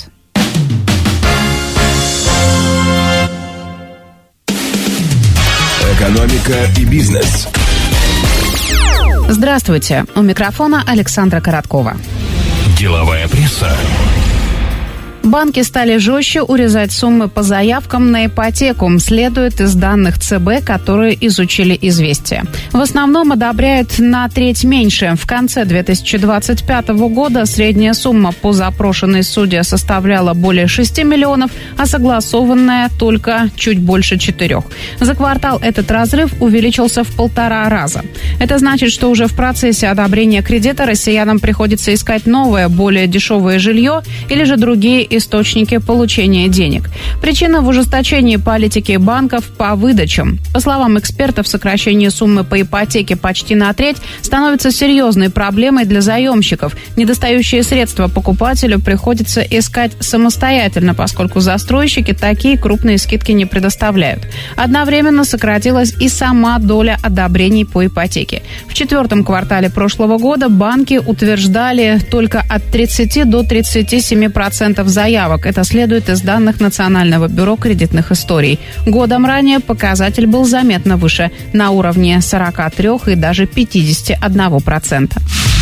Экономика и бизнес. Здравствуйте. У микрофона Александра Короткова. Деловая пресса. Банки стали жестче урезать суммы по заявкам на ипотеку, следует из данных ЦБ, которые изучили «Известия». В основном одобряют на треть меньше. В конце 2025 года средняя сумма по запрошенной суде составляла более 6 миллионов, а согласованная только чуть больше 4. За квартал этот разрыв увеличился в 1,5 раза. Это значит, что уже в процессе одобрения кредита россиянам приходится искать новое, более дешевое жилье или же другие источники получения денег. Причина в ужесточении политики банков по выдачам. По словам экспертов, сокращение суммы по ипотеке почти на треть становится серьезной проблемой для заемщиков. Недостающие средства покупателю приходится искать самостоятельно, поскольку застройщики такие крупные скидки не предоставляют. Одновременно сократилась и сама доля одобрений по ипотеке. В 4 квартале прошлого года банки утверждали только от 30 до 37% заявок. Это следует из данных Национального бюро кредитных историй. Годом ранее показатель был заметно выше, на уровне 43 и даже 51%.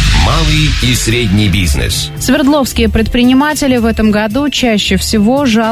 Малый и средний бизнес. Свердловские предприниматели в этом году чаще всего жалуются